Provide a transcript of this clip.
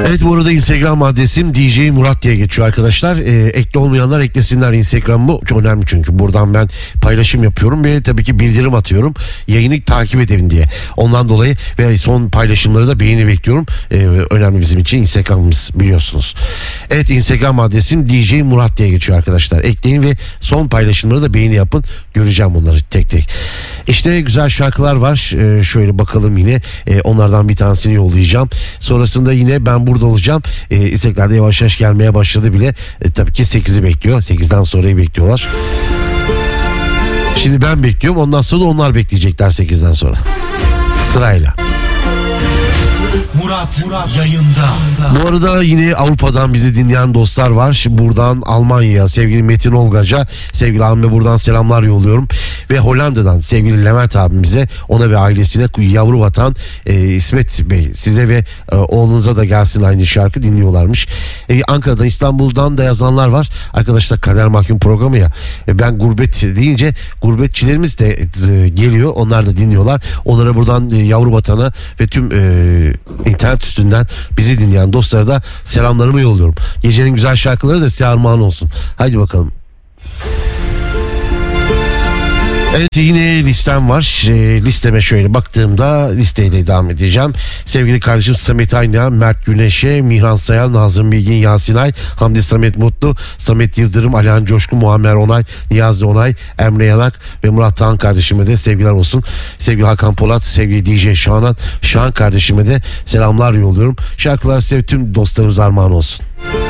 Evet, bu arada Instagram adresim DJ Murat diye geçiyor arkadaşlar. Ekli olmayanlar eklesinler Instagram'ı. Çok önemli çünkü buradan ben paylaşım yapıyorum ve tabii ki bildirim atıyorum. Yayını takip edin diye. Ondan dolayı ve son paylaşımları da beğeni bekliyorum. Önemli bizim için Instagram'ımız, biliyorsunuz. Evet, Instagram adresim DJ Murat diye geçiyor arkadaşlar. Ekleyin ve son paylaşımları da beğeni yapın. Göreceğim bunları tek tek. İşte güzel şarkılar var. Şöyle bakalım yine. Onlardan bir tanesini yollayacağım. Sonrasında yine ben burada olacağım. İstekler de yavaş yavaş gelmeye başladı bile. Tabii ki 8'i bekliyor. 8'den sonrayı bekliyorlar. Şimdi ben bekliyorum. Ondan sonra da onlar bekleyecekler 8'den sonra. Sırayla. Murat yayında. Bu arada yine Avrupa'dan bizi dinleyen dostlar var. Buradan Almanya'ya sevgili Metin Olgaç'a, sevgili abime buradan selamlar yolluyorum. Ve Hollanda'dan sevgili Levent abimize, ona ve ailesine, yavru vatan İsmet Bey, size ve oğlunuza da gelsin aynı şarkı, dinliyorlarmış. Ankara'dan, İstanbul'dan da yazanlar var. Arkadaşlar, Kader Mahkum programı ya. Ben gurbet deyince gurbetçilerimiz de geliyor. Onlar da dinliyorlar. Onlara buradan yavru vatana ve tüm internet üstünden bizi dinleyen dostlara da selamlarımı yolluyorum. Gecenin güzel şarkıları da size armağan olsun. Haydi bakalım. Evet, yine listem var. Listeme şöyle baktığımda listeyle devam edeceğim. Sevgili kardeşim Samet Ayna, Mert Güneş'e, Mihran Sayal, Nazım Bilgin, Yasin Ay, Hamdi Samet Mutlu, Samet Yıldırım, Alihan Coşkun, Muammer Onay, Niyazi Onay, Emre Yanak ve Murat Tağan kardeşime de sevgiler olsun. Sevgili Hakan Polat, sevgili DJ Şahan kardeşime de selamlar yolluyorum. Şarkılar size tüm dostlarımız armağan olsun.